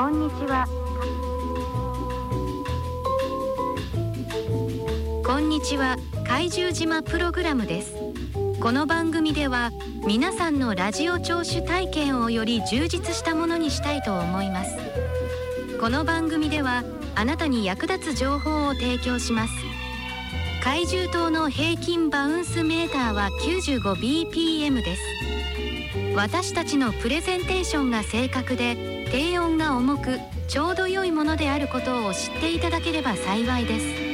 こんにちは。こんにちは。怪獣島プログラムです。この番組では皆さんのラジオ聴取体験をより充実したものにしたいと思います。この番組ではあなたに役立つ情報を提供します。怪獣島の平均バウンスメーターは 95bpm です。私たちのプレゼンテーションが正確で低音が重くちょうど良いものであることを知っていただければ幸いです。